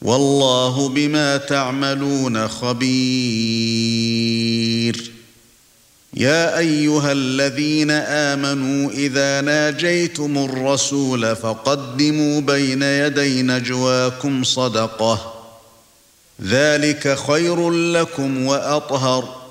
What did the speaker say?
والله بما تعملون خبير. يا ايها الذين آمنوا اذا ناجيتم الرسول فقدموا بين يدي نجواكم صدقة، ذلك خير لكم وأطهر،